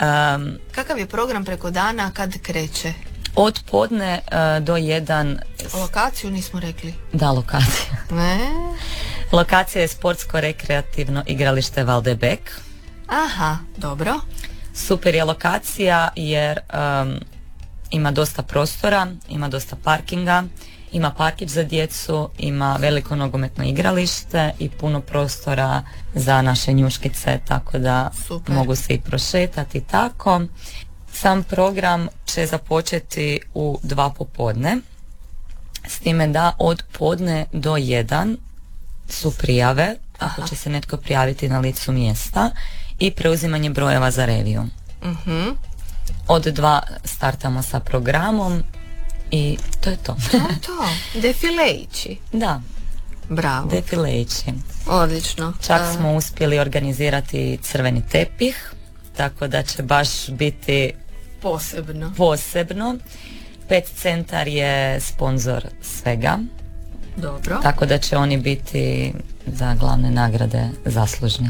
Kakav je program preko dana, kad kreće? Od podne do 1. Lokaciju nismo rekli. Da, lokacija. Ne? Lokacija je sportsko-rekreativno igralište Valdebek. Aha, dobro. Super je lokacija jer ima dosta prostora, ima dosta parkinga, ima parkić za djecu, ima veliko nogometno igralište i puno prostora za naše njuškice, tako da Super. Mogu se i prošetati tako. Sam program će započeti u 2 popodne, s time da od podne do 1 su prijave, ako će se netko prijaviti na licu mjesta, i preuzimanje brojeva za reviju. Od 2 startamo sa programom i to je to. To, defileići. Da, Bravo. defileići. Odlično. Čak smo uspjeli organizirati crveni tepih, tako da će baš biti posebno. Pet Centar je sponzor svega. Dobro. Tako da će oni biti za glavne nagrade zaslužni.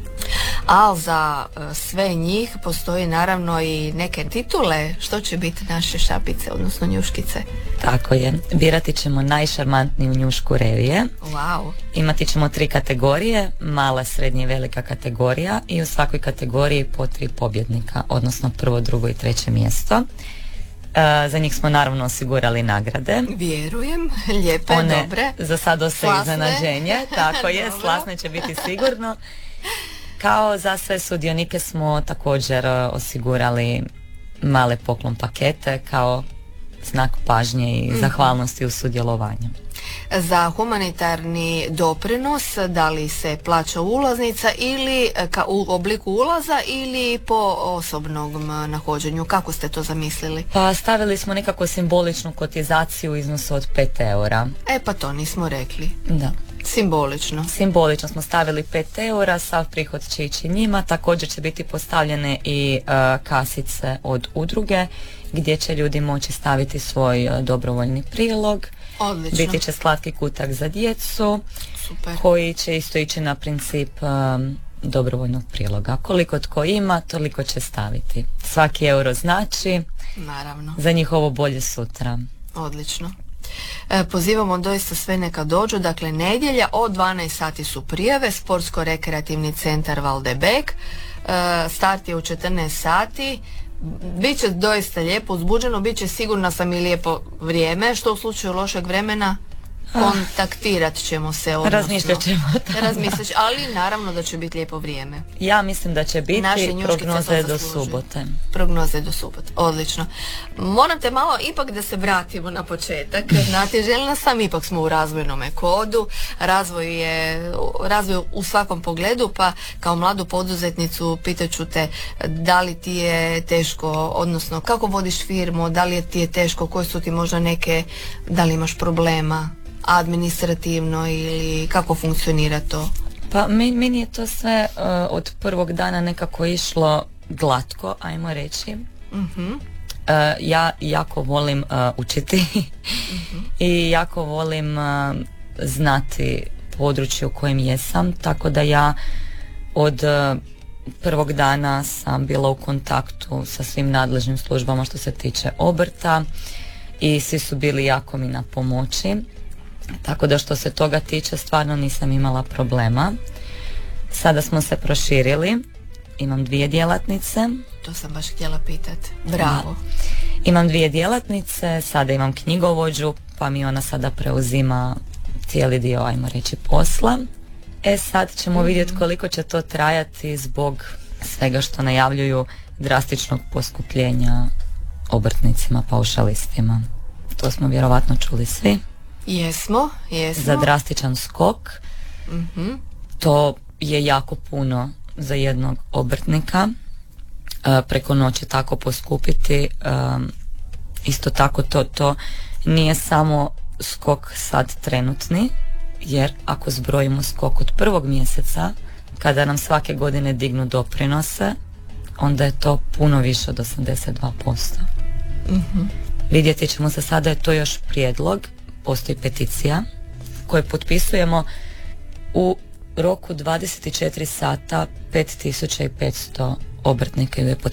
A za sve njih postoji naravno i neke titule. Što će biti naše šapice, odnosno njuškice? Tako je. Birati ćemo najšarmantniju njušku revije. Wow. Imati ćemo 3 kategorije, mala, srednja i velika kategorija, i u svakoj kategoriji po 3 pobjednika, odnosno 1., 2. i 3. mjesto. Za njih smo naravno osigurali nagrade. Vjerujem, lijepe, one, dobre. Za sad ostaje iznenađenje, tako je, slasne će biti sigurno. Kao za sve sudionike smo također osigurali male poklon pakete kao znak pažnje i zahvalnosti u sudjelovanju. Za humanitarni doprinos, da li se plaća ulaznica ili u obliku ulaza ili po osobnom nahođenju? Kako ste to zamislili? Pa stavili smo nekako simboličnu kotizaciju u iznosu od 5 eura. Pa to nismo rekli. Da. Simbolično smo stavili 5 eura, sav prihod će ići njima, također će biti postavljene i kasice od udruge gdje će ljudi moći staviti svoj dobrovoljni prilog. Odlično. Biti će slatki kutak za djecu. Super. Koji će isto ići na princip dobrovoljnog priloga. Koliko tko ima, toliko će staviti. Svaki euro znači naravno za njihovo bolje sutra. Odlično. Pozivamo doista sve neka dođu, dakle nedjelja od 12 sati su prijave, Sportsko-rekreativni centar Valdebek, start je u 14 sati, biće doista lijepo, uzbuđeno, biće sigurna sam i lijepo vrijeme, što u slučaju lošeg vremena kontaktirat ćemo se, odnosno razmišljat ćemo, ali naravno da će biti lijepo vrijeme. Ja mislim da će biti prognoze do subote. Prognoze do subote, odlično. Moram te malo ipak da se vratimo na početak. Znate, željela sam, ipak smo u razvojnom kodu, razvoj u svakom pogledu, pa kao mladu poduzetnicu pitat ću te da li ti je teško, odnosno kako vodiš firmu, da li ti je teško, koje su ti možda neke, da li imaš problema administrativno ili kako funkcionira to? Pa meni je to sve od prvog dana nekako išlo glatko, ajmo reći. Ja jako volim učiti i jako volim znati područje u kojem jesam, tako da ja od prvog dana sam bila u kontaktu sa svim nadležnim službama što se tiče obrta i svi su bili jako mi na pomoći. Tako da što se toga tiče stvarno nisam imala problema. Sada smo se proširili. Imam 2 djelatnice. To sam baš htjela pitati. Bravo. Imam 2 djelatnice, sada imam knjigovođu, pa mi ona sada preuzima cijeli dio, ajmo reći, posla. Sad ćemo vidjeti koliko će to trajati zbog svega što najavljuju drastičnog poskupljenja obrtnicima, paušalistima. To smo vjerovatno čuli svi. Jesmo. Za drastičan skok. To je jako puno za jednog obrtnika. Preko noći tako poskupiti. Isto tako to nije samo skok sad trenutni, jer ako zbrojimo skok od 1. mjeseca, kada nam svake godine dignu doprinose, onda je to puno više od 82%. Vidjeti ćemo se, sada je to još prijedlog. Postoji peticija koju potpisujemo u roku 24 sata, 5500 obrtnika ju je